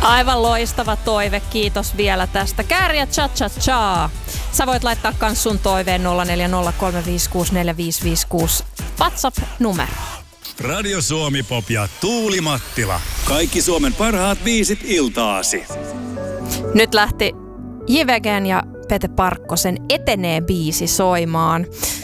Aivan loistava toive, kiitos vielä tästä. Kääriä cha cha cha. Sä voit laittaa kans sun toiveen 0403564556 WhatsApp-numero. Radio Suomi Pop ja Tuuli Mattila. Kaikki Suomen parhaat biisit iltaasi. Nyt lähti JVGn ja Pete Parkkosen Etenee biisi soimaan.